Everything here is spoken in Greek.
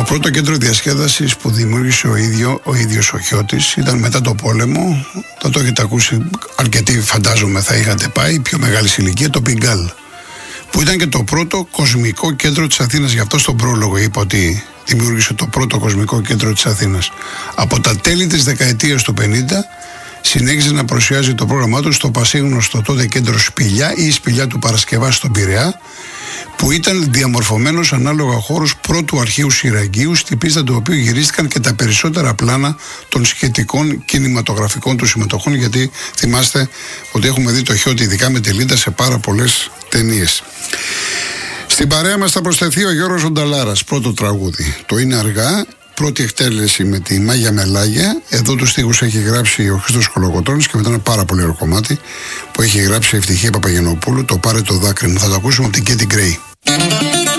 πρώτο κέντρο διασκέδασης που δημιούργησε ο ίδιος ο Χιώτης ήταν μετά το πόλεμο. Θα το έχετε ακούσει αρκετοί, φαντάζομαι θα είχατε πάει, πιο μεγάλη ηλικία, το Πιγκάλ, που ήταν και το πρώτο κοσμικό κέντρο της Αθήνας. Γι' αυτό στον πρόλογο είπα ότι δημιούργησε το πρώτο κοσμικό κέντρο της Αθήνας. Από τα τέλη της δεκαετίας του 50 συνέχιζε να παρουσιάζει το πρόγραμμά του στο πασίγνωστο τότε κέντρο Σπηλιά ή Σπηλιά του Παρασκευά στον Πειραιά, που ήταν διαμορφωμένος ανάλογα χώρος πρώτου αρχαίου σειραγγείου, στη πίστα του οποίου γυρίστηκαν και τα περισσότερα πλάνα των σχετικών κινηματογραφικών του συμμετοχών, γιατί θυμάστε ότι έχουμε δει το Χιώτη ειδικά με τη Λίντα σε πάρα πολλές ταινίες. Στην παρέα μας θα προσθεθεί ο Γιώργος Ονταλάρας, πρώτο τραγούδι. Το Είναι Αργά, πρώτη εκτέλεση με τη Μάγια Μελάγια. Εδώ τους στίχους έχει γράψει ο Χρήστος Κολοκοτρώνης και μετά ένα πάρα πολύ ωραίο κομμάτι που έχει γράψει η Ευτυχία Παπαγενοπούλου, το Πάρε το δάκρυ μου. Θα το ακούσουμε από την Κέτι Γκρέι.